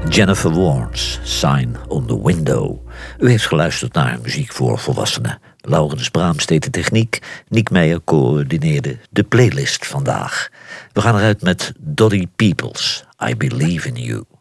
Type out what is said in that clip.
Jennifer Warnes, Sign on the Window. U heeft geluisterd naar muziek voor volwassenen. Laurens Braams deed de techniek. Niek Meijer coördineerde de playlist vandaag. We gaan eruit met Dottie Peoples, I Believe in You.